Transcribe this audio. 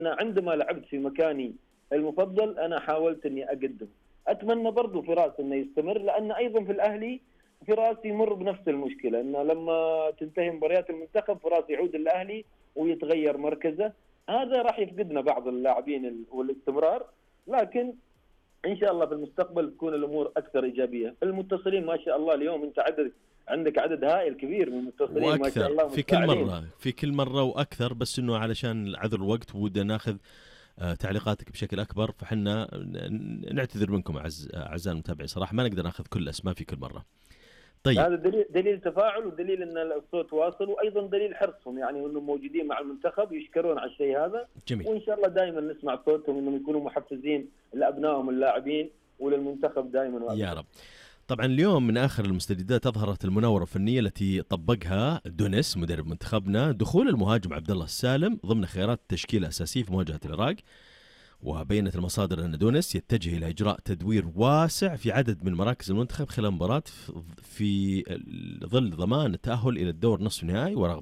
أنا عندما لعبت في مكاني المفضل أنا حاولت إني أقدم. أتمنى برضو فراس إنه يستمر، لأن أيضا في الأهلي فراس يمر بنفس المشكلة، إنه لما تنتهي مباريات المنتخب فراس يعود الأهلي ويتغير مركزه. هذا راح يفقدنا بعض اللاعبين والاستمرار، لكن ان شاء الله في المستقبل تكون الامور اكثر ايجابيه. المتصلين ما شاء الله اليوم انت عندك عدد هائل كبير من المتصلين ما شاء واكثر الله في كل متفاعلين. مره، في كل مره واكثر، بس انه علشان عذر الوقت ودنا ناخذ تعليقاتك بشكل اكبر، فحنا نعتذر منكم اعزائي المتابعين، صراحه ما نقدر ناخذ كل الاسماء في كل مره. طيب هذا دليل تفاعل، ودليل ان الصوت واصل، وايضا دليل حرصهم، يعني انهم موجودين مع المنتخب يشكرون على الشيء هذا. جميل. وان شاء الله دائما نسمع صوتهم انهم يكونوا محفزين لابنائهم اللاعبين وللمنتخب دائما وابدا يا رب. طبعا اليوم من آخر المستجدات أظهرت المناورة الفنية التي طبقها دونيس مدرب منتخبنا دخول المهاجم عبد الله السالم ضمن خيارات التشكيلة الأساسية في مواجهة العراق. وبينت المصادر أن دونيس يتجه إلى إجراء تدوير واسع في عدد من مراكز المنتخب خلال مباراة في ظل ضمان التأهل إلى الدور نصف النهائي، ورغم